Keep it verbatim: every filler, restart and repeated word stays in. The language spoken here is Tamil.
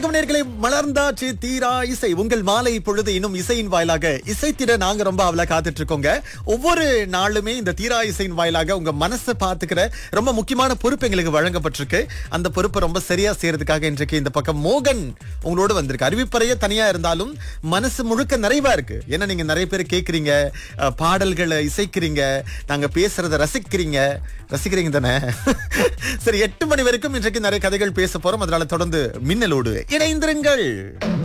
வணக்கம் நேயர்களே, மலர்ந்தாச்சு தீரா இசை. உங்கள் மாலை பொழுது இன்னும் இசையின் வாயிலாக இசைத்திட நாங்க ரொம்ப அவளா காத்துட்டு இருக்கோங்க. ஒவ்வொரு நாளுமே இந்த தீரா இசையின் வாயிலாக உங்க மனசை பாத்துக்கிற ரொம்ப முக்கியமான பொறுப்பு எங்களுக்கு வழங்கப்பட்டிருக்கு. அந்த பொறுப்பை ரொம்ப சரியா செய்யறதுக்காக இன்றைக்கு இந்த பக்கம் மோகன் உங்களோட வந்திருக்கு. அறிவிப்பறையே தனியா இருந்தாலும் மனசு முழுக்க நிறைவா இருக்கு. ஏன்னா நீங்க நிறைய பேர் கேக்குறீங்க, அஹ், பாடல்களை இசைக்கிறீங்க, நாங்க பேசுறத ரசிக்கிறீங்க ரசிக்கிறீங்க தானே? சரி, எட்டு மணி வரைக்கும் இன்றைக்கு நிறைய கதைகள் பேச போறோம். அதனால தொடர்ந்து மின்னலோடு இணைந்திருங்கள்.